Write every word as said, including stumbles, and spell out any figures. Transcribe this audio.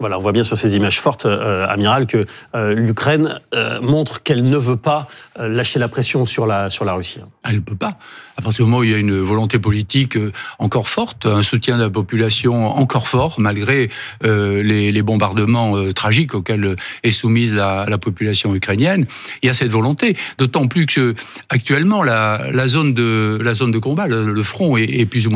Voilà, on voit bien sur ces images fortes, euh, amiral, que euh, l'Ukraine euh, montre qu'elle ne veut pas euh, lâcher la pression sur la, sur la Russie. Elle ne peut pas. À partir du moment où il y a une volonté politique encore forte, un soutien de la population encore fort, malgré euh, les, les bombardements euh, tragiques auxquels est soumise la, la population ukrainienne, il y a cette volonté. D'autant plus que actuellement la, la zone de la zone de combat, le, le front est, est plus ou moins